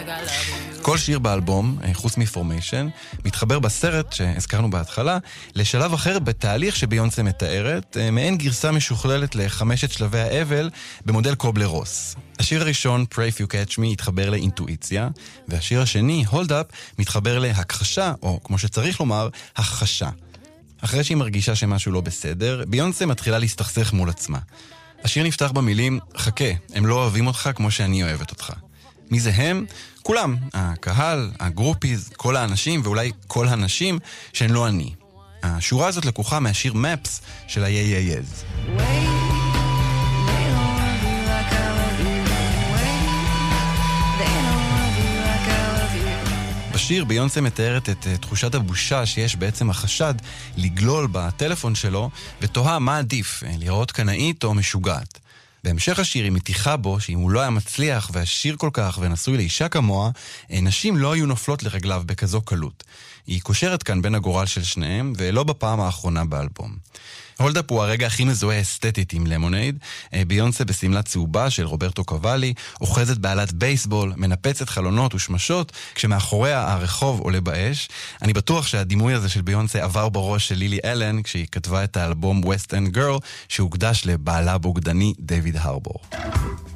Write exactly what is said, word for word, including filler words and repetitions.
כל שיר באלבום, חוץ מפורמיישן, מתחבר בסרט שהזכרנו בהתחלה, לשלב אחר בתהליך שביונסה מתארת, מעין גרסה משוכללת לחמשת שלבי האבל במודל קובלר-רוס. השיר הראשון, Pray If You Catch Me, התחבר לאינטואיציה, והשיר השני, Hold Up, מתחבר להכחשה, או כמו שצריך לומר, הכחשה. אחרי שהיא מרגישה שמשהו לא בסדר, ביונסה מתחילה להסתכסך מול עצמה. השיר נפתח במילים, חכה, הם לא אוהבים אותך כמו שאני אוהבת אותך. מי זה הם? כולם. הקהל, הגרופיז, כל האנשים ואולי כל הנשים שהן לא אני. השורה הזאת לקוחה מהשיר Maps של ה-Yeyeyez. בשיר ביונסה מתארת את תחושת הבושה שיש בעצם החשד לגלול בטלפון שלו, ותוהה מה עדיף, לראות קנאית או משוגעת. בהמשך השיר היא מתיחה בו שאם הוא לא היה מצליח והשיר כל כך ונשוי לאישה כמוה, נשים לא היו נופלות לרגליו בכזו קלות. היא קושרת כאן בין הגורל של שניהם, ולא בפעם האחרונה באלבום. הולדאפ הוא הרגע הכי מזוהה אסתטית עם למונייד. ביונסה בסמלה צהובה של רוברטו קוואלי, אוחזת בעלת בייסבול, מנפצת חלונות ושמשות, כשמאחוריה הרחוב עולה באש. אני בטוח שהדימוי הזה של ביונסה עבר בראש של לילי אלן, כשהיא כתבה את האלבום West End Girl, שהוקדש לבעלה בוגדני דיוויד הרבור.